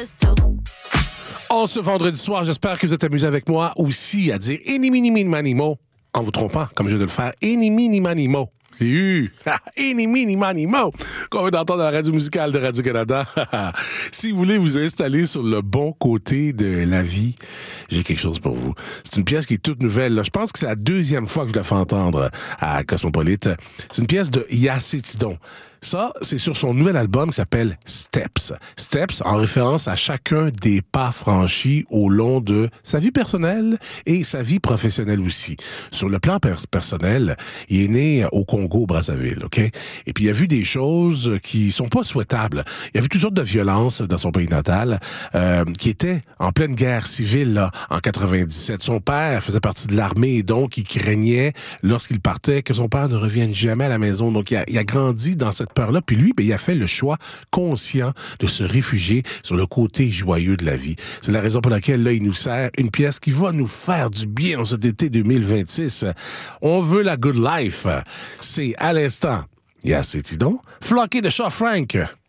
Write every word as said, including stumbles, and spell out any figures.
En ce vendredi soir, j'espère que vous êtes amusés avec moi aussi à dire « Eni, mini, mini, manimo » en vous trompant, comme je viens de le faire. « Eni, mini, manimo ». C'est eu. Eni, mini, manimo. Qu'on veut d'entendre à la radio musicale de Radio-Canada. Si vous voulez vous installer sur le bon côté de la vie, j'ai quelque chose pour vous. C'est une pièce qui est toute nouvelle. Là. Je pense que c'est la deuxième fois que je la fais entendre à Cosmopolite. C'est une pièce de Yacetidon. Ça, c'est sur son nouvel album qui s'appelle Steps. Steps, en référence à chacun des pas franchis au long de sa vie personnelle et sa vie professionnelle aussi. Sur le plan pers- personnel, il est né au Congo, Brazzaville, OK? Et puis, il a vu des choses qui sont pas souhaitables. Il a vu toutes sortes de violences dans son pays natal, euh, qui était en pleine guerre civile, là, en quatre-vingt-dix-sept. Son père faisait partie de l'armée et donc, il craignait, lorsqu'il partait, que son père ne revienne jamais à la maison. Donc, il a, il a grandi dans cette peur-là. Puis lui, ben, il a fait le choix conscient de se réfugier sur le côté joyeux de la vie. C'est la raison pour laquelle, là, il nous sert une pièce qui va nous faire du bien en cet été deux mille vingt-six. On veut la good life. C'est à l'instant, Yacetidon, Floqué de Shaw Frank.